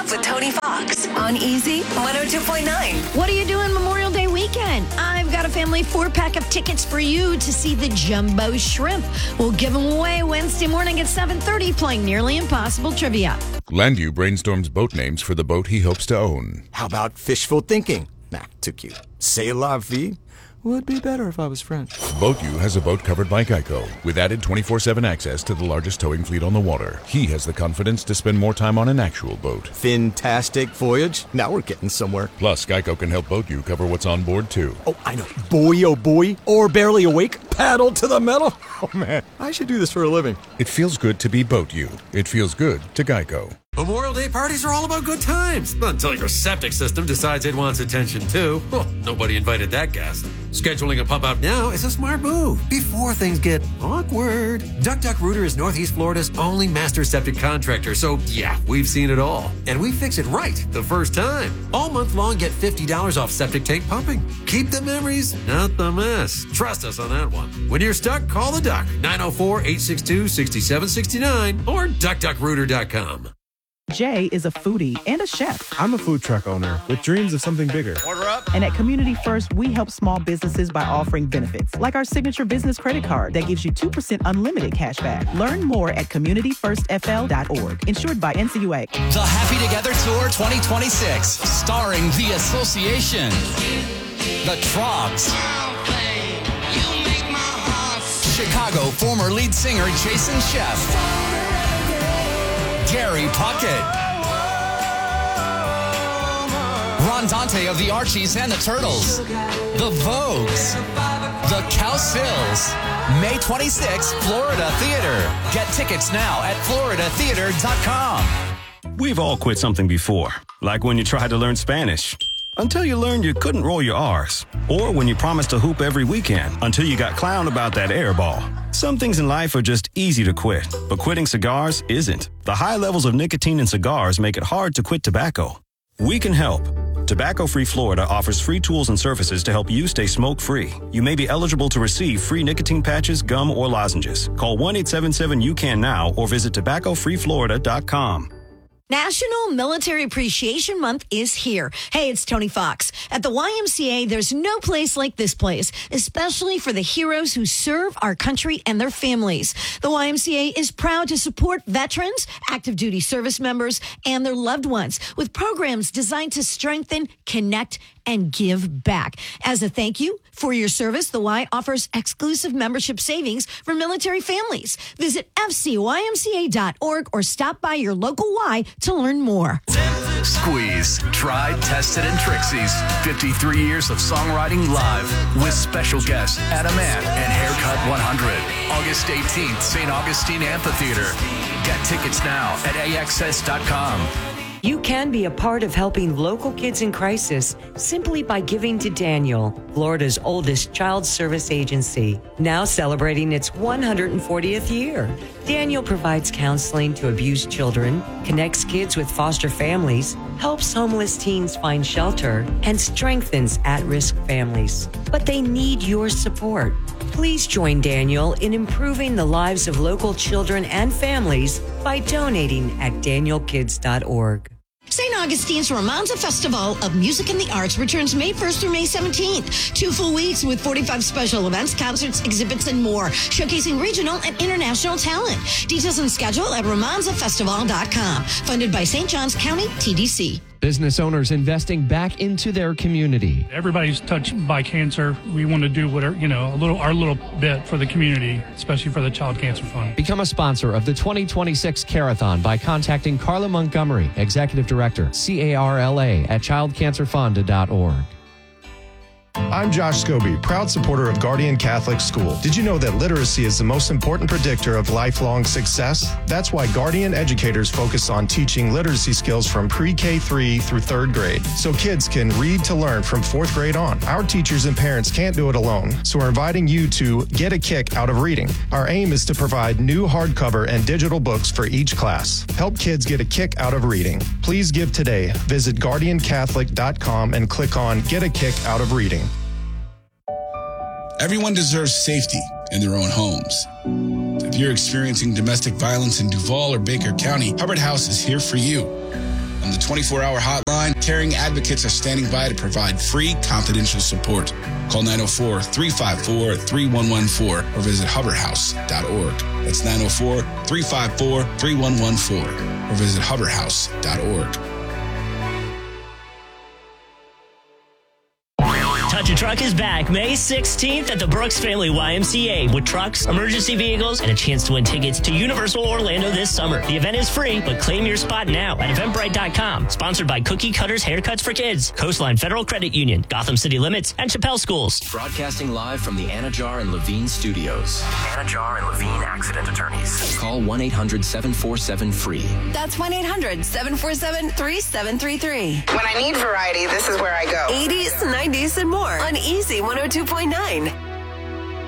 Up with Tony Fox on Easy 102.9. What are you doing Memorial Day weekend? I've got a family 4-pack of tickets for you to see the Jumbo Shrimp. We'll give them away Wednesday morning at 7:30 playing Nearly Impossible Trivia. Glenview brainstorms boat names for the boat he hopes to own. How about fishful thinking? Nah, too cute. C'est la vie? Would be better if I was French. BoatU has a boat covered by Geico with added 24/7 access to the largest towing fleet on the water. He has the confidence to spend more time on an actual boat. Fantastic voyage. Now we're getting somewhere. Plus, Geico can help BoatU cover what's on board, too. Oh, I know. Buoy, oh buoy, or barely awake, paddle to the metal. Oh, man, I should do this for a living. It feels good to be BoatU. It feels good to Geico. Memorial Day parties are all about good times, until your septic system decides it wants attention too. Well, nobody invited that guest. Scheduling a pump out now is a smart move before things get awkward. Duck Rooter is Northeast Florida's only master septic contractor, so yeah, we've seen it all. And we fix it right the first time. All month long, get $50 off septic tank pumping. Keep the memories, not the mess. Trust us on that one. When you're stuck, call the Duck, 904-862-6769 or duckduckrooter.com. Jay is a foodie and a chef. I'm a food truck owner with dreams of something bigger. Order up. And at Community First, we help small businesses by offering benefits, like our signature business credit card that gives you 2% unlimited cash back. Learn more at communityfirstfl.org. Insured by NCUA. The Happy Together Tour 2026, starring The Association, The Trogs, Chicago former lead singer Jason Sheff, Gary Puckett, Ron Dante of the Archies and the Turtles, The Vogues, The Cowsills, May 26th, Florida Theater. Get tickets now at floridatheater.com. We've all quit something before, like when you tried to learn Spanish, until you learned you couldn't roll your R's, or when you promised to hoop every weekend until you got clowned about that air ball. Some things in life are just easy to quit, but quitting cigars isn't. The high levels of nicotine in cigars make it hard to quit tobacco. We can help. Tobacco-Free Florida offers free tools and services to help you stay smoke-free. You may be eligible to receive free nicotine patches, gum, or lozenges. Call 1-877-YOU-CAN now or visit tobaccofreeflorida.com. National Military Appreciation Month is here. Hey, it's Tony Fox. At the YMCA, there's no place like this place, especially for the heroes who serve our country and their families. The YMCA is proud to support veterans, active duty service members, and their loved ones with programs designed to strengthen, connect, and give back. As a thank you for your service, the Y offers exclusive membership savings for military families. Visit fcymca.org or stop by your local Y to learn more. Squeeze, tried, tested, and Trixie's 53 years of songwriting live with special guests Adam Ant and Haircut 100. August 18th, St. Augustine Amphitheater. Get tickets now at axs.com. You can be a part of helping local kids in crisis simply by giving to Daniel, Florida's oldest child service agency, now celebrating its 140th year. Daniel provides counseling to abused children, connects kids with foster families, helps homeless teens find shelter, and strengthens at-risk families. But they need your support. Please join Daniel in improving the lives of local children and families by donating at danielkids.org. St. Augustine's Romanza Festival of Music and the Arts returns May 1st through May 17th. 2 full weeks with 45 special events, concerts, exhibits, and more, showcasing regional and international talent. Details and schedule at romanzafestival.com. Funded by St. Johns County TDC. Business owners investing back into their community. Everybody's touched by cancer. We want to do whatever, our little bit for the community, especially for the Child Cancer Fund. Become a sponsor of the 2026 Carathon by contacting Carla Montgomery, Executive Director, CARLA at childcancerfund.org. I'm Josh Scobie, proud supporter of Guardian Catholic School. Did you know that literacy is the most important predictor of lifelong success? That's why Guardian educators focus on teaching literacy skills from pre-K 3 through 3rd grade, so kids can read to learn from 4th grade on. Our teachers and parents can't do it alone, so we're inviting you to get a kick out of reading. Our aim is to provide new hardcover and digital books for each class. Help kids get a kick out of reading. Please give today. Visit guardiancatholic.com and click on Get a Kick Out of Reading. Everyone deserves safety in their own homes. If you're experiencing domestic violence in Duval or Baker County, Hubbard House is here for you. On the 24-hour hotline, caring advocates are standing by to provide free, confidential support. Call 904-354-3114 or visit hubbardhouse.org. That's 904-354-3114 or visit hubbardhouse.org. Touch a Truck is back May 16th at the Brooks Family YMCA with trucks, emergency vehicles, and a chance to win tickets to Universal Orlando this summer. The event is free, but claim your spot now at Eventbrite.com. Sponsored by Cookie Cutters Haircuts for Kids, Coastline Federal Credit Union, Gotham City Limits, and Chappelle Schools. Broadcasting live from the Anajar and Levine studios. Anajar and Levine Accident Attorneys. Call 1-800-747-FREE. That's 1-800-747-3733. When I need variety, this is where I go. 80s, 90s, and more on Easy 102.9.